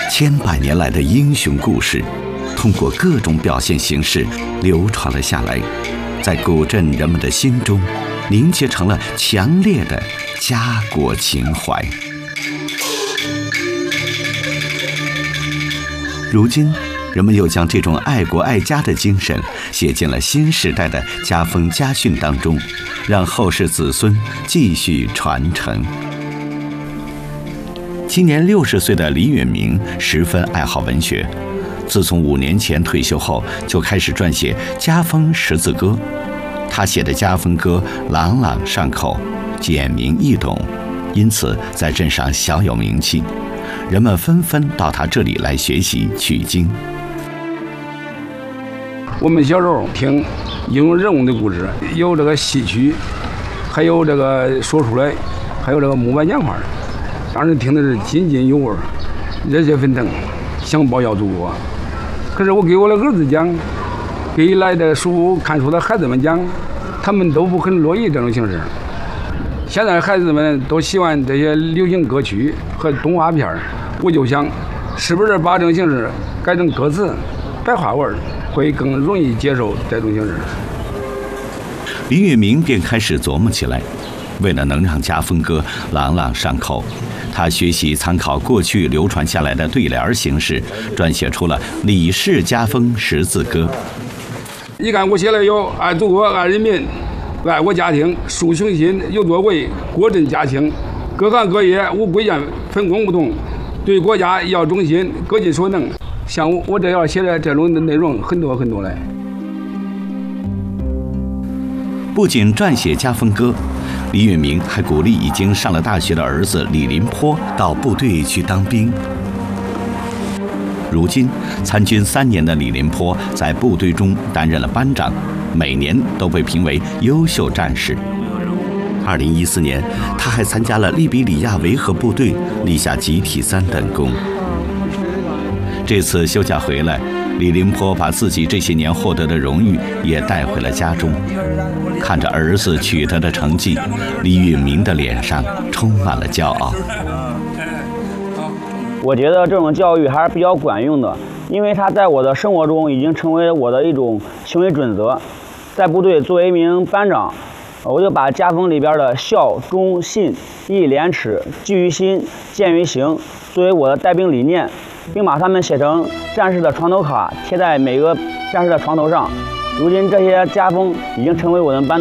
千百年来的英雄故事，通过各种表现形式流传了下来，在古镇人们的心中凝结成了强烈的家国情怀。如今，人们又将这种爱国爱家的精神写进了新时代的家风家训当中，让后世子孙继续传承。今年60岁的李允明十分爱好文学，自从5年前退休后，就开始撰写家风识字歌。他写的家风歌朗朗上口，简明易懂，因此在镇上小有名气。人们纷纷到他这里来学习取经。 我们小时候听英雄人物的故事，有这个戏曲，还有这个说出来，还有这个木板讲话，当时听的是津津有味，热血沸腾，想报效祖国。可是我给我的儿子讲，给来的看书的孩子们讲，他们都不很乐意这种形式。现在孩子们都喜欢这些流行歌曲和动画片，我就想，是不是把这种形式改成歌词、白话文，会更容易接受这种形式？ 李允明便开始琢磨起来，为了能让家风歌朗朗上口，他学习参考过去流传下来的对联形式，撰写出了《李氏家风识字歌》。 你看我写了有爱祖国、爱人民、爱我家庭、树雄心、有作为、国振家兴，各行各业无贵贱，分工不同，对国家要忠心，各尽所能。像我这样写的这种内容很多很多嘞。 不仅撰写家风歌，李允明还鼓励已经上了大学的儿子李林坡到部队去当兵。如今参军3年的李林坡在部队中担任了班长，每年都被评为优秀战士。2014年，他还参加了利比里亚维和部队，立下集体3等功。这次休假回来，李林坡把自己这些年获得的荣誉也带回了家中。看着儿子取得的成绩，李允明的脸上充满了骄傲。 我觉得这种教育还是比较管用的，因为它在我的生活中已经成为我的一种行为准则。在部队作为一名班长，我就把家风里边的孝、忠、信、义、廉、耻、聚于心、见于行作为我的带兵理念，并把它们写成战士的床头卡，贴在每个战士的床头上。如今这些家风已经成为我们班